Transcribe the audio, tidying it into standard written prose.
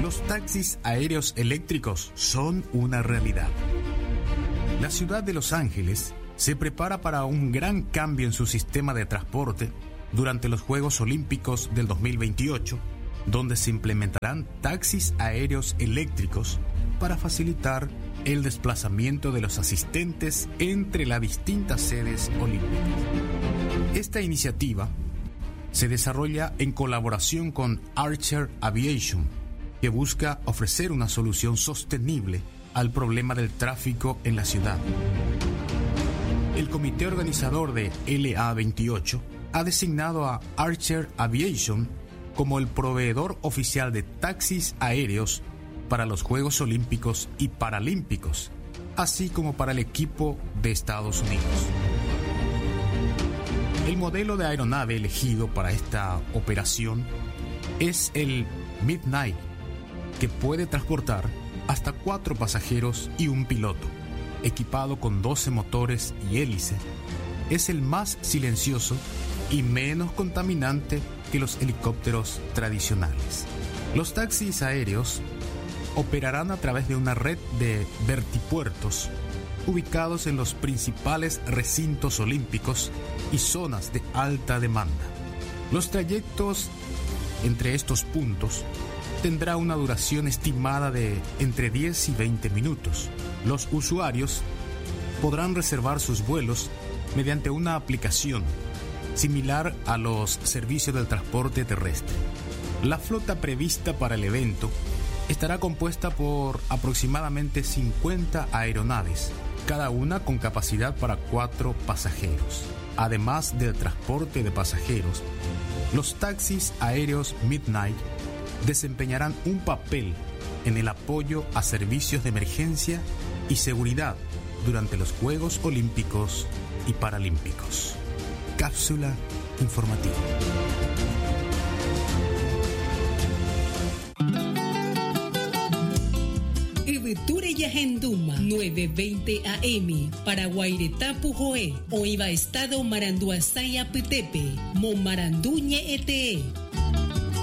Los taxis aéreos eléctricos son una realidad. La ciudad de Los Ángeles se prepara para un gran cambio en su sistema de transporte durante los Juegos Olímpicos del 2028, donde se implementarán taxis aéreos eléctricos para facilitar el desplazamiento de los asistentes entre las distintas sedes olímpicas. Esta iniciativa se desarrolla en colaboración con Archer Aviation, que busca ofrecer una solución sostenible al problema del tráfico en la ciudad. El comité organizador de LA28 ha designado a Archer Aviation como el proveedor oficial de taxis aéreos para los Juegos Olímpicos y Paralímpicos, así como para el equipo de Estados Unidos. El modelo de aeronave elegido para esta operación es el Midnight, que puede transportar hasta 4 pasajeros y un piloto, equipado con 12 motores y hélice. Es el más silencioso y menos contaminante que los helicópteros tradicionales. Los taxis aéreos operarán a través de una red de vertipuertos ubicados en los principales recintos olímpicos y zonas de alta demanda. Los trayectos entre estos puntos tendrá una duración estimada de entre 10 y 20 minutos. Los usuarios podrán reservar sus vuelos mediante una aplicación similar a los servicios del transporte terrestre. La flota prevista para el evento estará compuesta por aproximadamente 50 aeronaves, cada una con capacidad para 4 pasajeros. Además del transporte de pasajeros, los taxis aéreos Midnight desempeñarán un papel en el apoyo a servicios de emergencia y seguridad durante los Juegos Olímpicos y Paralímpicos. Cápsula informativa. Ibeture Yahenduma 9:20 AM para Guairetá Pujoé o Iba Estado Maranduasaya Petepe Momaranduñe ETE